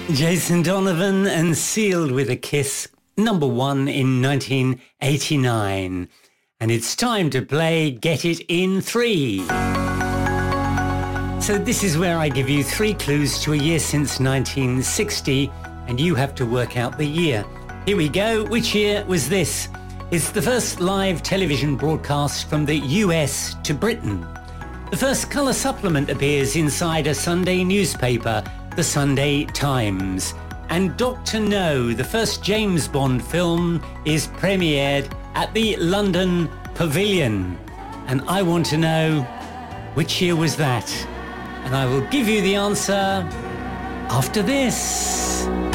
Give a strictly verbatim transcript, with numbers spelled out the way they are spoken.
Jason Donovan and Sealed with a Kiss, number one in nineteen eighty-nine. And it's time to play Get It in Three. So this is where I give you three clues to a year since nineteen sixty, and you have to work out the year. Here we go. Which year was this? It's the first live television broadcast from the U S to Britain. The first colour supplement appears inside a Sunday newspaper, the Sunday Times. And Doctor No, the first James Bond film, is premiered at the London Pavilion. And I want to know, which year was that? And I will give you the answer after this.